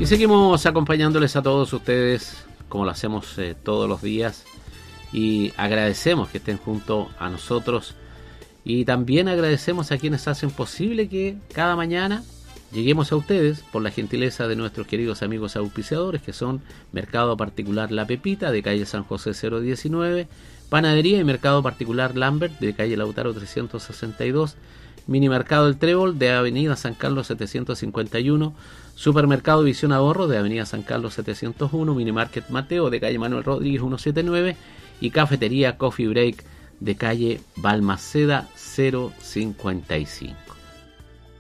seguimos acompañándoles a todos ustedes como lo hacemos todos los días, y agradecemos que estén junto a nosotros, y también agradecemos a quienes hacen posible que cada mañana lleguemos a ustedes por la gentileza de nuestros queridos amigos auspiciadores, que son Mercado Particular La Pepita de calle San José 019, Panadería y Mercado Particular Lambert de calle Lautaro 362, Minimercado El Trébol de avenida San Carlos 751, Supermercado Visión Ahorro de avenida San Carlos 701, Minimarket Mateo de calle Manuel Rodríguez 179 y Cafetería Coffee Break de calle Balmaceda 055.